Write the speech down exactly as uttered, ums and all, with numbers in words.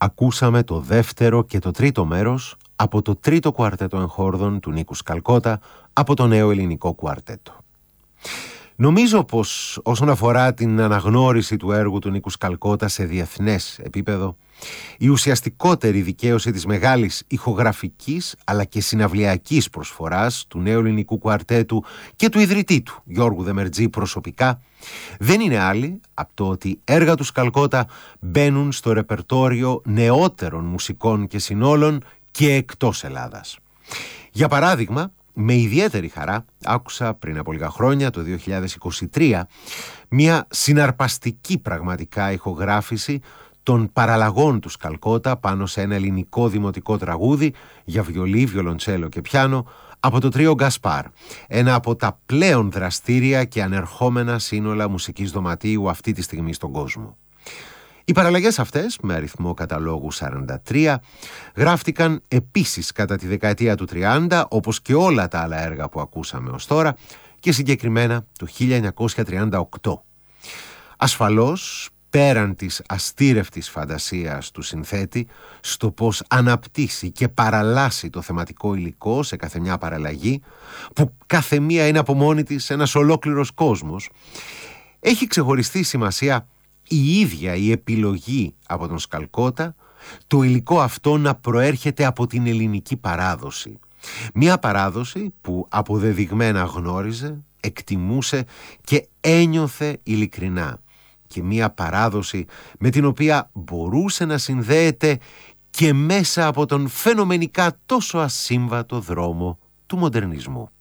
ακούσαμε το δεύτερο και το τρίτο μέρος από το τρίτο κουαρτέτο εγχόρδων του Νίκου Σκαλκότα από το νέο ελληνικό κουαρτέτο. Νομίζω πως όσον αφορά την αναγνώριση του έργου του Νίκου Σκαλκότα σε διεθνές επίπεδο, η ουσιαστικότερη δικαίωση της μεγάλης ηχογραφικής αλλά και συναυλιακής προσφοράς του νέου ελληνικού κουαρτέτου και του ιδρυτή του Γιώργου Δεμερτζή προσωπικά δεν είναι άλλη από το ότι έργα του Σκαλκότα μπαίνουν στο ρεπερτόριο νεότερων μουσικών και συνόλων και εκτός Ελλάδας. Για παράδειγμα, με ιδιαίτερη χαρά άκουσα πριν από λίγα χρόνια, το δύο χιλιάδες είκοσι τρία, μια συναρπαστική πραγματικά ηχογράφηση των παραλλαγών του Σκαλκότα πάνω σε ένα ελληνικό δημοτικό τραγούδι για βιολί, βιολοντσέλο και πιάνο από το τρίο Γκασπάρ, ένα από τα πλέον δραστήρια και ανερχόμενα σύνολα μουσικής δωματίου αυτή τη στιγμή στον κόσμο. Οι παραλλαγές αυτές, με αριθμό καταλόγου σαράντα τρία, γράφτηκαν επίσης κατά τη δεκαετία του τριάντα, όπως και όλα τα άλλα έργα που ακούσαμε ως τώρα, και συγκεκριμένα το χίλια εννιακόσια τριάντα οκτώ. Ασφαλώς, πέραν της αστήρευτης φαντασίας του συνθέτη, στο πώς αναπτύσσει και παραλλάσσει το θεματικό υλικό σε κάθε μια παραλλαγή, που κάθε μία είναι από μόνη της ένας ολόκληρος κόσμος, έχει ξεχωριστή σημασία η ίδια η επιλογή από τον Σκαλκότα, το υλικό αυτό να προέρχεται από την ελληνική παράδοση. Μια παράδοση που αποδεδειγμένα γνώριζε, εκτιμούσε και ένιωθε ειλικρινά. Και μια παράδοση με την οποία μπορούσε να συνδέεται και μέσα από τον φαινομενικά τόσο ασύμβατο δρόμο του μοντερνισμού.